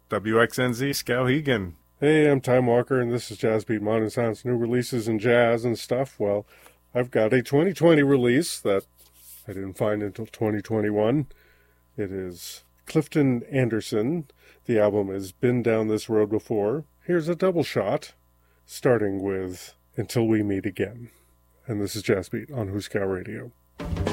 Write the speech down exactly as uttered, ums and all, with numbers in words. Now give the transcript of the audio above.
W X N Z, Skowhegan. Hey, I'm Time Walker, and this is Jazz Beat Modern Sounds, new releases in jazz and stuff. Well, I've got a twenty twenty release that I didn't find until twenty twenty-one. It is Clifton Anderson. The album is Been Down This Road Before. Here's a double shot, starting with Until We Meet Again. And this is Jazz Beat on Huskow Radio.